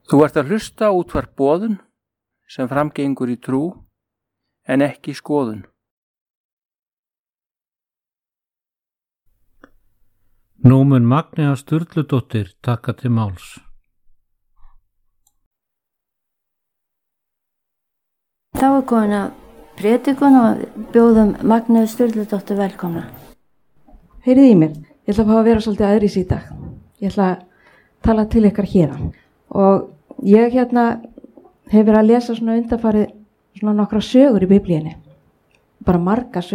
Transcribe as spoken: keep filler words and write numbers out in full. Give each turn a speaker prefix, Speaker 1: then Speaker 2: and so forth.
Speaker 1: Þú ert að hlusta útvarp boðun sem framgengur í trú en ekki skoðun.
Speaker 2: Nú mun Magnea Sturludóttir taka til máls.
Speaker 3: Þá er komin að prédikun og bjóðum Magneu Sturludóttir velkomna.
Speaker 4: Heyrið í mér, ég ætla að fá að vera svolítið aðrís í dag. Ég ætla að tala til ykkar hérna. Og ég hérna hef verið að lesa svona undanfarið svona nokkra sögur í Biblíunni. Bara marga sögur.